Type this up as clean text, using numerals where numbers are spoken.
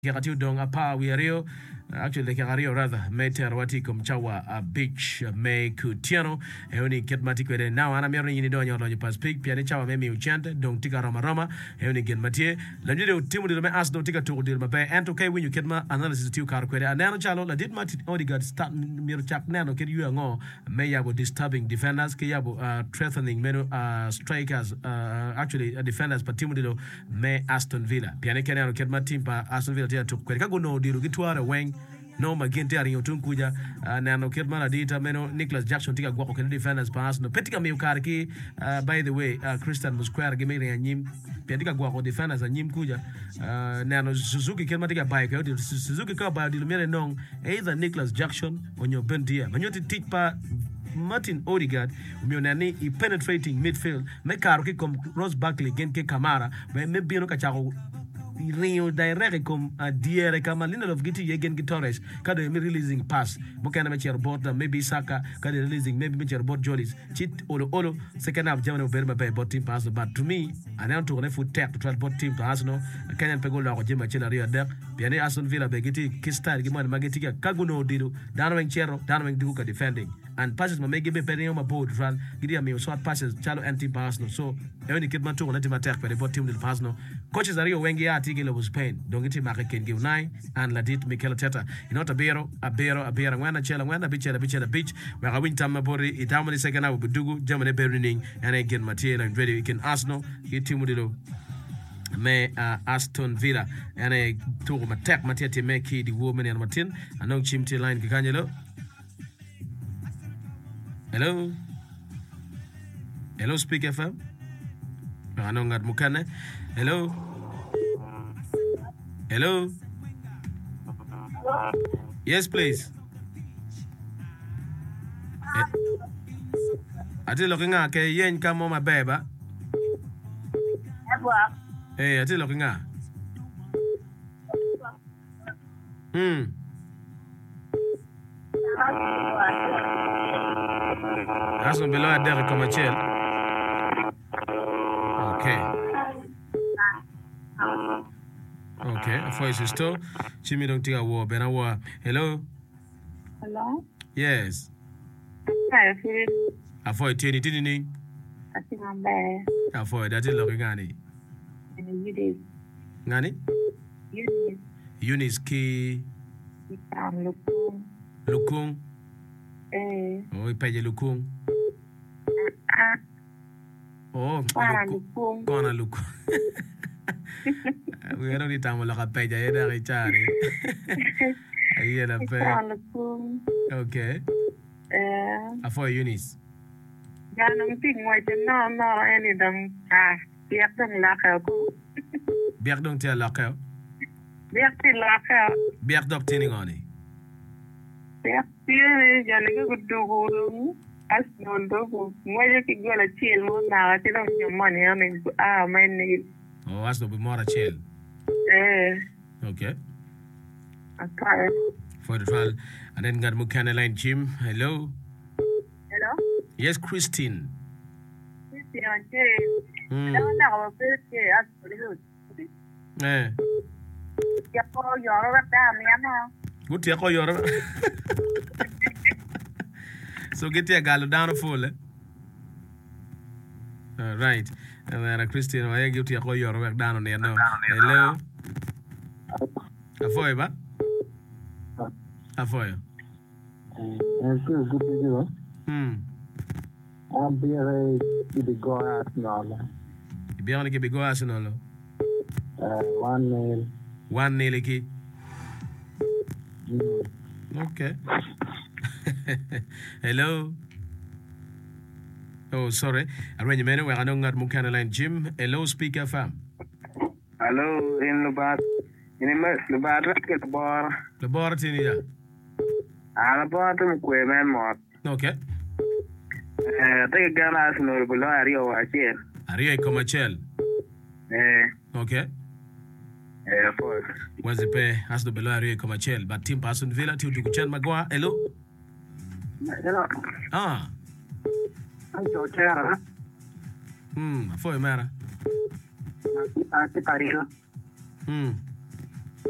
Kikatiu dong apa wiario actually kikario rather mete arwati kumchawa a beach me kutiano euni ketmati kwede now ana miaro yini donyo donyo pas pig piani chawa memi uchante dong tika rama rama euni ketmati la jide timu dilo me as do tika to dilo me ento kai when you ketma analysis tiu kar kwede anano chalo la did mati Odegaard start miro chak nano ket yu ngo me yabo disturbing defenders ke yabo threatening meno strikers actually defenders pa timu dilo me Aston Villa piani kenano ketma team pa Aston Villa tia to kwede kago no dilo gitwara weng no maginte ari yotun kuja nano kirmana dita meno Nicholas Jackson tika gwako kene defenders pass no petika mi ukarki by the way Christian Musquare gemere anyim petika gwako defenders anyim kuja nano Suzuki kirma tika bike yo Suzuki ka ba dilumere nong either Nicholas Jackson onyo bendia manyoti tikpa Martin Odegaard umionani I penetrating midfield me karoki kom Ross Barkley genke Kamara me bino kachako Rio direct comme diere kama Lindelof of Giti Yegen Torres kada me releasing pass mokana me cherbot maybe Saka kada releasing maybe me cherbot Jolis chit olo second half jamana berma be bot team pass but to me anan to foot tech to try bot team pass no Kenyan pegol la ko jema chela Rio der biane Aston Villa be Giti kistar gi man mageti ka kaguno dido danwen chero danwen duka defending and passes ma mege be pere ma board ran gidi am short passes chalo anti pass no so even kidman to na team attack pere bot team del pass no coaches Rio Wengi tigele was Spain don't get him ken give 9 and ladit Mikel Arteta inota abero ngwana chela ngwana bichela beach we ga win tam bori itamani second half budugu jamane berning and again Material and ready we can Arsenal get team dilo me Aston Villa and a to attack Matete Meki the woman and Martin anong chimti line kikanyelo hello speak FM anong ngat mukane hello yes please ati looking at ke yen kamo ma beba hey ati looking at that's on below at Derek Comachel okay a voice is still Jimmy don't think I war benawa hello yes a voice tini ni a voice that is looking ngani Eunice ki Lukung ipaje Lukung kona Lukung we don't need time like a page I had a chari okay for Eunice Ganong ting white no any them biak dong lakaw biak dong tia lakaw biak dok tining on it biak tiene jani ko dugu as non do mo ye ki gola chiel mo na ti dong yo money on my need oh as no be more chill okay for the trial and then got Mukana line Jim hello yes Christine good ya ko yoro so get your gal down full all right and Christine why get your ko yoro work down there no hello afoy ba afoy I'm bien de go Arsenal. Bien que go Arsenal. 1-0. 1-0 ki. Okay. Hello. Oh, sorry. Arrange menu we anong ngat mukana line Jim. Hello speaker fam. Hello in Lubat. In Lubat ke bar. Le bar tini ya. Ala bar tu kwe men mot. Okay. Take Ghana Arsenal below Ario Achel. Ario Comachel. Okay. Of was the pay as the below Ario Comachel, but team Aston Villa to Kuchen Magua. Hello. I'm so tired. For a matter. Ati Paris.